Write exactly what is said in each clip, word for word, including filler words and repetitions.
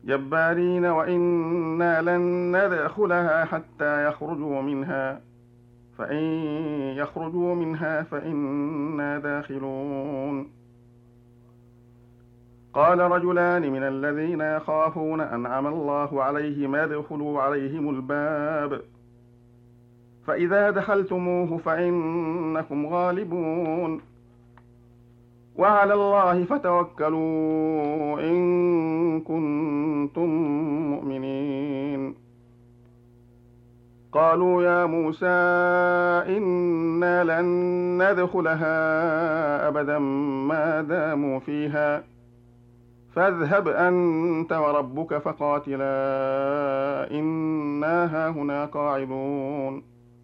جبارين وإنا لن ندخلها حتى يخرجوا منها فإن يخرجوا منها فإنا داخلون. قال رجلان من الذين يخافون أنعم الله عليهم ادخلوا عليهم الباب فإذا دخلتموه فإنكم غالبون وعلى الله فتوكلوا إن كنتم مؤمنين. قالوا يا موسى إنا لن ندخلها أبدا ما داموا فيها فاذهب أنت وربك فقاتلا إنا هاهنا قاعدون.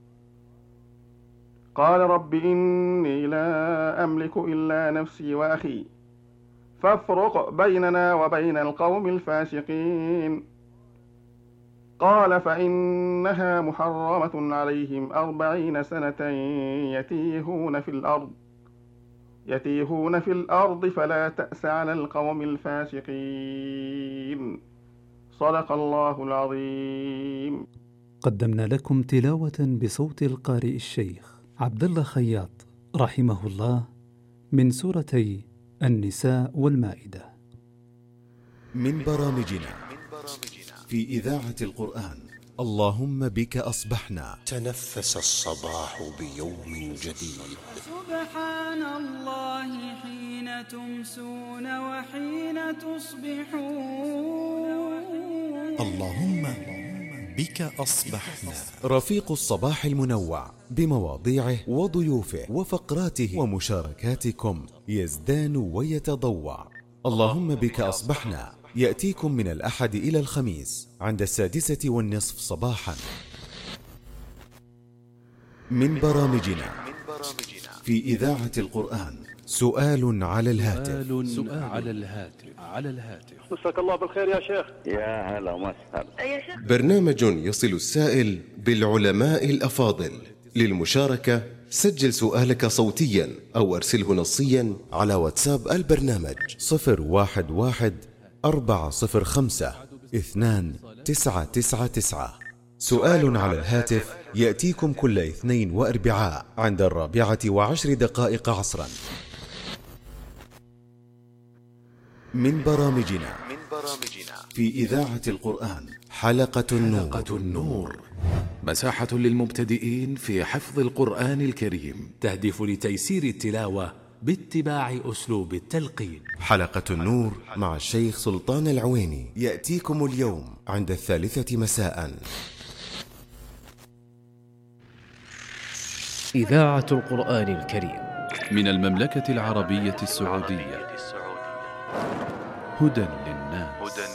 قال رب إني لا أملك إلا نفسي وأخي فافرق بيننا وبين القوم الفاسقين. قال فإنها محرمة عليهم أربعين سنة يتيهون في الأرض يتيهون في الأرض فلا تأس على القوم الفاسقين. صدق الله العظيم. قدمنا لكم تلاوة بصوت القارئ الشيخ عبد الله خياط رحمه الله من سورتي النساء والمائدة. من برامجنا في إذاعة القرآن اللهم بك أصبحنا. تنفس الصباح بيوم جديد. سبحان الله حين تمسون وحين تصبحون. اللهم بك أصبحنا. رفيق الصباح المنوع بمواضيعه وضيوفه وفقراته ومشاركاتكم يزدان ويتضوع. اللهم بك أصبحنا يأتيكم من الأحد إلى الخميس عند السادسة والنصف صباحا. من برامجنا في إذاعة القرآن سؤال على الهاتف. سؤال على الهاتف على الهاتف. مساك الله بالخير يا شيخ. يا هلا وسهلا يا شيخ. برنامج يصل السائل بالعلماء الأفاضل. للمشاركة سجل سؤالك صوتيا أو أرسله نصيا على واتساب البرنامج صفر واحد واحد أربعة صفر خمسة اثنان تسعة تسعة تسعة. سؤال على الهاتف يأتيكم كل اثنين وأربعاء عند الرابعة وعشر دقائق عصرا. من برامجنا في إذاعة القرآن حلقة النور. حلقة النور مساحة للمبتدئين في حفظ القرآن الكريم، تهدف لتيسير التلاوة باتباع أسلوب التلقين. حلقة النور مع الشيخ سلطان العويني يأتيكم اليوم عند الثالثة مساء. إذاعة القرآن الكريم من المملكة العربية السعودية، هدى للناس.